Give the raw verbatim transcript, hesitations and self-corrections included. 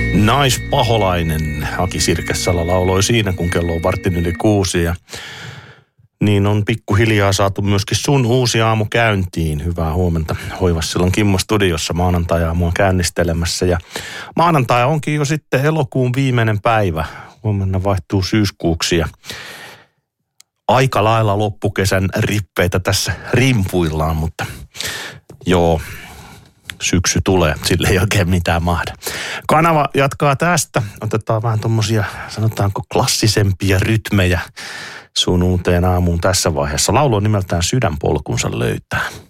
Naispaholainen Aki Sirkessala lauloi siinä, kun kello on vartin yli kuusi. Ja niin on pikkuhiljaa saatu myöskin sun uusi aamu käyntiin. Hyvää huomenta. Hoivassilan Kimmo studiossa maanantai-aamua käynnistelemässä. Ja maanantai onkin jo sitten elokuun viimeinen päivä. Huomenna vaihtuu syyskuuksi ja aika lailla loppukesän rippeitä tässä rimpuillaan, mutta joo, syksy tulee, sille ei oikein mitään mahda. Kanava jatkaa tästä. Otetaan vähän tommosia, sanotaanko klassisempia rytmejä sun uuteen aamuun tässä vaiheessa. Laulu on nimeltään Sydänpolkunsa löytää.